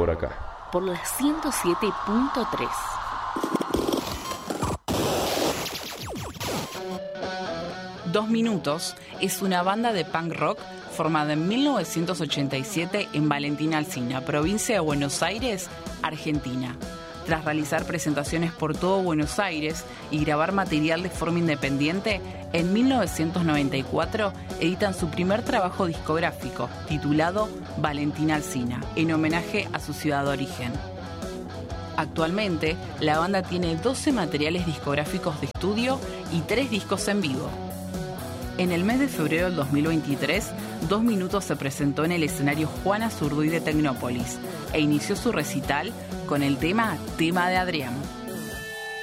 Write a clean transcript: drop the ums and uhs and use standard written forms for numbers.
por acá. Por la 107.3. Dos Minutos es una banda de punk rock formada en 1987 en Valentín Alsina, provincia de Buenos Aires, Argentina. Tras realizar presentaciones por todo Buenos Aires y grabar material de forma independiente, en 1994 editan su primer trabajo discográfico, titulado Valentín Alsina, en homenaje a su ciudad de origen. Actualmente, la banda tiene 12 materiales discográficos de estudio y 3 discos en vivo. En el mes de febrero del 2023, 2 Minutos se presentó en el escenario Juana Zurduy de Tecnópolis e inició su recital con el tema de Adrián.